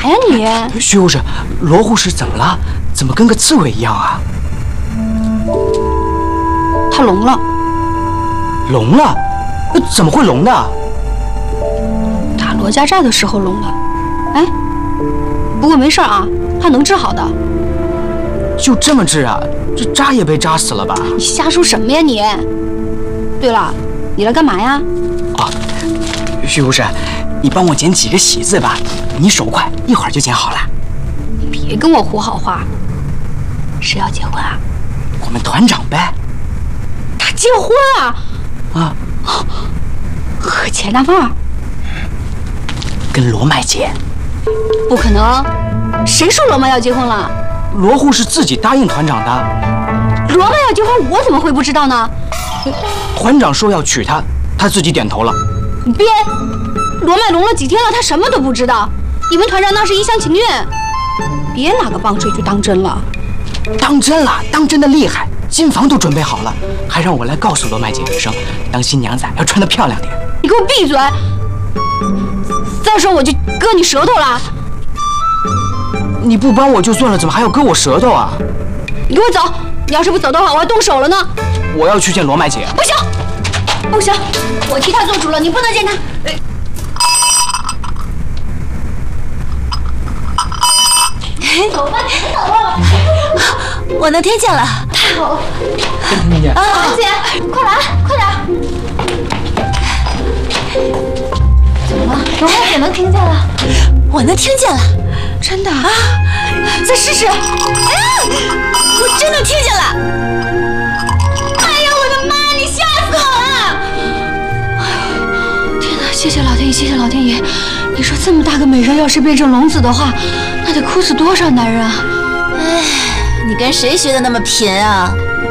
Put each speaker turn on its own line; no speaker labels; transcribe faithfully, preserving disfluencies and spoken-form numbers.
呀你？
徐护士，罗护士怎么了？怎么跟个刺猬一样啊？
他聋了。
聋了？怎么会聋的？
打罗家寨的时候聋的。哎，不过没事啊，他能治好的。
就这么治啊？这扎也被扎死了吧？
你瞎说什么呀你？对了，你来干嘛呀？
啊，徐护士，你帮我捡几个喜字吧，你手快，一会儿就捡好了。
你别跟我胡好话。谁要结婚啊？
我们团长呗。
他结婚啊？
啊？
和钱大凤？
跟罗麦姐？
不可能，谁说罗麦要结婚了？
罗护士自己答应团长的。
罗麦要结婚，我怎么会不知道呢？
团长说要娶她，她自己点头了。
你编！罗麦聋了几天了，他什么都不知道。你们团长那是一厢情愿，别拿个棒槌就当真了。
当真了，当真的厉害，金房都准备好了，还让我来告诉罗麦姐一声，当新娘子要穿得漂亮点。
你给我闭嘴！再说我就割你舌头了。
你不帮我就算了，怎么还要割我舌头啊？
你给我走！你要是不走的话，我要动手了呢。
我要去见罗麦姐。
不行，不行，我替她做主了，你不能见她。走吧，走吧。
我能听见了，
太好了。
听见。
啊，姐，快来，快点。怎么了？罗麦姐能听见了？
我能听见了。
真的啊？再试试。
啊！我真的听见了。
哎呀，我的妈！你吓死我了！哎，天哪！谢谢老天爷，谢谢老天爷！你说这么大个美人，要是变成聋子的话，那得哭死多少男人啊！
哎，你跟谁学的那么贫啊？